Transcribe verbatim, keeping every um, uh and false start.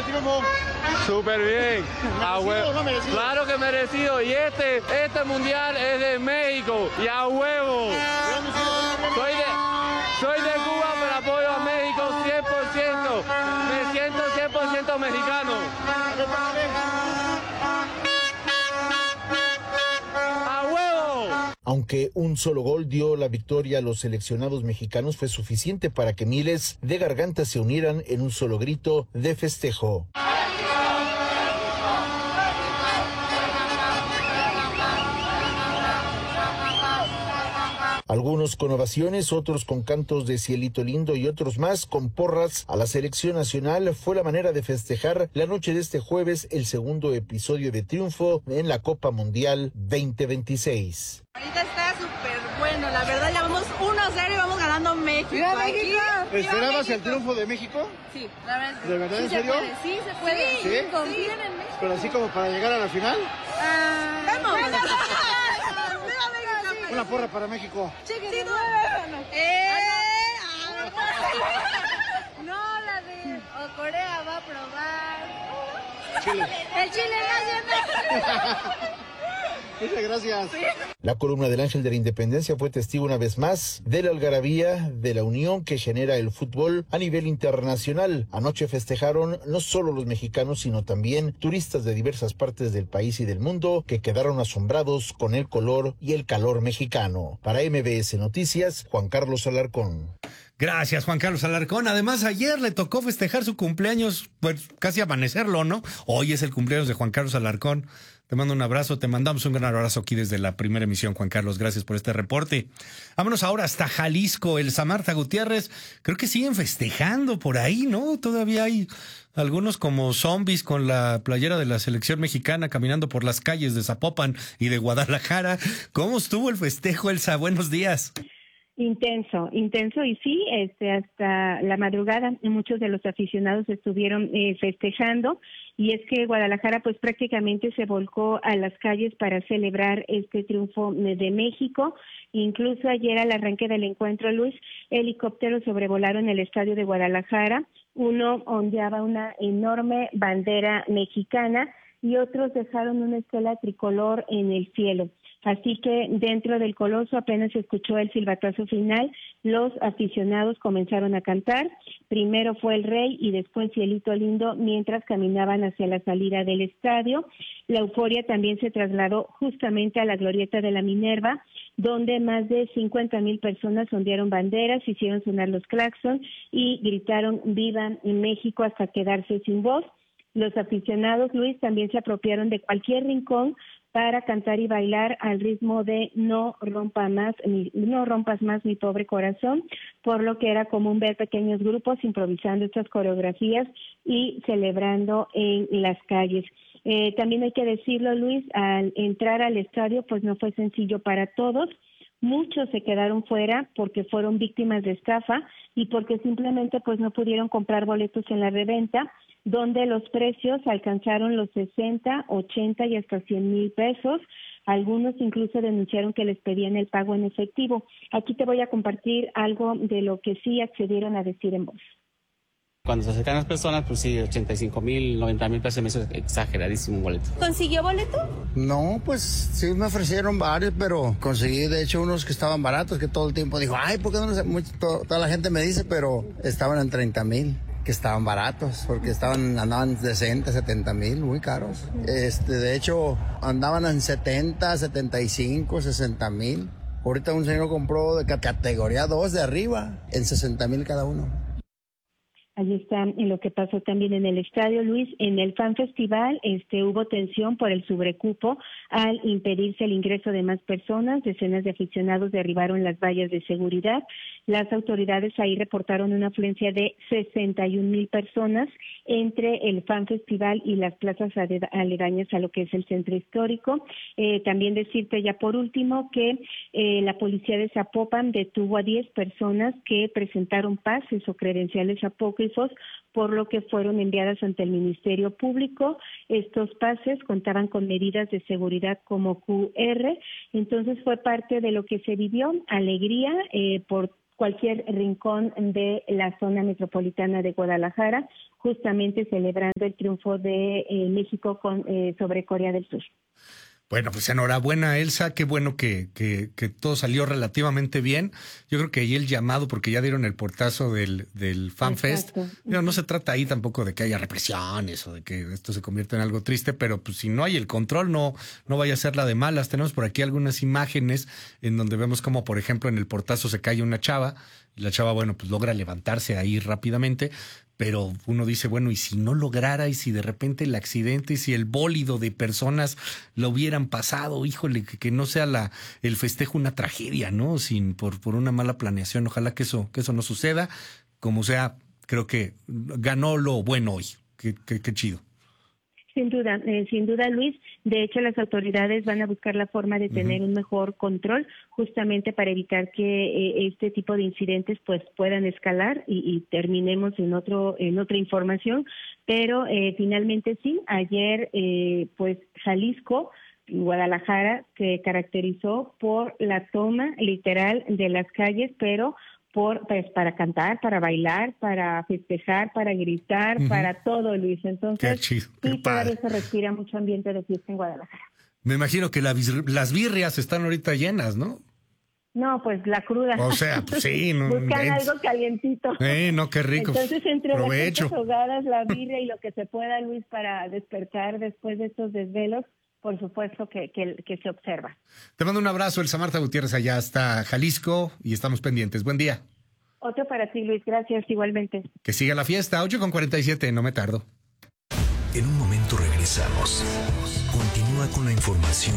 el triunfo? Súper bien. ¿Merecido o no merecido? Claro que merecido. Y este, este mundial es de México. Y a huevo. Soy de, soy de Cuba, pero apoyo a México cien por ciento. Me siento cien por ciento mexicano. ¡A huevo! Aunque un solo gol dio la victoria a los seleccionados mexicanos, fue suficiente para que miles de gargantas se unieran en un solo grito de festejo. Algunos con ovaciones, otros con cantos de Cielito Lindo y otros más con porras a la selección nacional. Fue la manera de festejar la noche de este jueves el segundo episodio de triunfo en la Copa Mundial veinte veintiséis. Ahorita está súper bueno, la verdad ya vamos uno a cero y vamos ganando México. ¡Viva México! Aquí. ¿Esperabas el triunfo de México? Sí, la verdad. ¿De verdad, sí en se serio? Puede, sí, se puede. ¿Sí? Sí, confíen en México. Pero así como para llegar a la final. Ah, vamos. ¡Viva México! Una porra para México. Chiquitito. ¡Eh! No, la de o Corea va a probar. Chile. El Chile nacional. Muchas gracias. La columna del Ángel de la Independencia fue testigo una vez más de la algarabía, de la unión que genera el fútbol a nivel internacional. Anoche festejaron no solo los mexicanos, sino también turistas de diversas partes del país y del mundo que quedaron asombrados con el color y el calor mexicano. Para M B S Noticias, Juan Carlos Alarcón. Gracias, Juan Carlos Alarcón. Además, ayer le tocó festejar su cumpleaños, pues casi amanecerlo, ¿no? Hoy es el cumpleaños de Juan Carlos Alarcón. Te mando un abrazo, te mandamos un gran abrazo aquí desde la primera emisión, Juan Carlos. Gracias por este reporte. Vámonos ahora hasta Jalisco. El Samarta Gutiérrez, creo que siguen festejando por ahí, ¿no? Todavía hay algunos como zombies con la playera de la selección mexicana caminando por las calles de Zapopan y de Guadalajara. ¿Cómo estuvo el festejo, Elsa? Buenos días. Intenso, intenso y sí, este, hasta la madrugada muchos de los aficionados estuvieron eh, festejando y es que Guadalajara pues prácticamente se volcó a las calles para celebrar este triunfo de México. Incluso ayer al arranque del encuentro, Luis, helicópteros sobrevolaron el estadio de Guadalajara, uno ondeaba una enorme bandera mexicana y otros dejaron una estela tricolor en el cielo. Así que dentro del Coloso apenas se escuchó el silbatazo final, los aficionados comenzaron a cantar, primero fue el Rey y después Cielito Lindo mientras caminaban hacia la salida del estadio. La euforia también se trasladó justamente a la glorieta de la Minerva, donde más de cincuenta mil personas ondearon banderas, hicieron sonar los claxons y gritaron ¡Viva México! Hasta quedarse sin voz. Los aficionados, Luis, también se apropiaron de cualquier rincón para cantar y bailar al ritmo de No rompa más, mi, no rompas más mi pobre corazón, por lo que era común ver pequeños grupos improvisando estas coreografías y celebrando en las calles. Eh, también hay que decirlo, Luis, al entrar al estadio pues no fue sencillo para todos. Muchos se quedaron fuera porque fueron víctimas de estafa y porque simplemente pues no pudieron comprar boletos en la reventa, donde los precios alcanzaron los sesenta, ochenta y hasta cien mil pesos. Algunos incluso denunciaron que les pedían el pago en efectivo. Aquí te voy a compartir algo de lo que sí accedieron a decir en voz. Cuando se acercan las personas, pues sí, ochenta y cinco mil, noventa mil pesos, me hizo exageradísimo un boleto. ¿Consiguió boleto? No, pues sí me ofrecieron varios, pero conseguí de hecho unos que estaban baratos, que todo el tiempo dijo, ay, ¿por qué no? Mucho, todo, toda la gente me dice, pero estaban en treinta mil, que estaban baratos, porque estaban, andaban de sesenta, setenta mil, muy caros. Este, de hecho, andaban en setenta, setenta y cinco, sesenta mil. Ahorita un señor compró de categoría dos de arriba, en sesenta mil cada uno. Allí está en lo que pasó también en el estadio, Luis. En el Fan Festival este, hubo tensión por el sobrecupo al impedirse el ingreso de más personas. Decenas de aficionados derribaron las vallas de seguridad. Las autoridades ahí reportaron una afluencia de sesenta y un mil personas entre el Fan Festival y las plazas aledañas a lo que es el centro histórico. Eh, también decirte ya por último que eh, la policía de Zapopan detuvo a diez personas que presentaron pases o credenciales apócrifos, por lo que fueron enviadas ante el Ministerio Público. Estos pases contaban con medidas de seguridad como Q R, entonces fue parte de lo que se vivió, alegría eh, por cualquier rincón de la zona metropolitana de Guadalajara, justamente celebrando el triunfo de eh, México con, eh, sobre Corea del Sur. Bueno, pues enhorabuena, Elsa, qué bueno que, que, que todo salió relativamente bien. Yo creo que ahí el llamado, porque ya dieron el portazo del, del FanFest. No, no se trata ahí tampoco de que haya represiones o de que esto se convierta en algo triste, pero pues si no hay el control, no, no vaya a ser la de malas. Tenemos por aquí algunas imágenes en donde vemos como, por ejemplo, en el portazo se cae una chava, y la chava, bueno, pues logra levantarse ahí rápidamente, pero uno dice, bueno, ¿y si no lograra? ¿Y si de repente el accidente, y si el bólido de personas lo hubieran pasado? Híjole, que, que no sea la el festejo una tragedia, ¿no? Sin por, por una mala planeación. Ojalá que eso, que eso no suceda. Como sea, creo que ganó lo bueno hoy. Qué, qué, qué chido. Sin duda, eh, sin duda, Luis. De hecho, las autoridades van a buscar la forma de tener uh-huh. un mejor control, justamente para evitar que eh, este tipo de incidentes pues puedan escalar y, y terminemos en otro en otra información. Pero eh, finalmente sí, ayer eh, pues Jalisco, Guadalajara, se caracterizó por la toma literal de las calles, pero por pues para cantar, para bailar, para festejar, para gritar, uh-huh. para todo, Luis. Entonces, qué chido, qué sí, todavía se respira mucho ambiente de fiesta en Guadalajara. Me imagino que la, las birrias están ahorita llenas, ¿no? No, pues la cruda. O sea, pues sí. No, buscan es... algo calientito. Eh, no, qué rico. Entonces, entre Provecho. las hogadas, la birria y lo que se pueda, Luis, para despertar después de estos desvelos, por supuesto que, que, que se observa. Te mando un abrazo, Elsa Marta Gutiérrez, allá hasta Jalisco, y estamos pendientes. Buen día. Otro para ti, Luis. Gracias, igualmente. Que siga la fiesta. ocho con cuarenta y siete, no me tardo. En un momento regresamos. Continúa con la información.